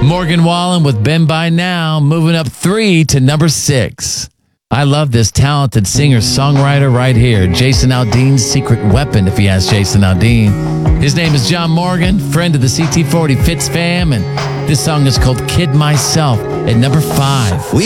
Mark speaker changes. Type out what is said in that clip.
Speaker 1: Morgan Wallen with Been By Now, moving up 3 to number 6. I love this talented singer-songwriter right here, Jason Aldean's secret weapon, if you ask Jason Aldean. His name is John Morgan, friend of the CT40 Fitz fam, and this song is called Kid Myself at number 5.